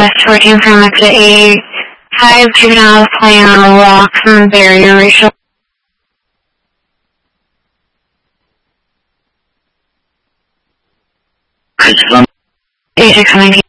West 14 from exit 8. 5 juveniles playing on a walk from barrier racial. 8619.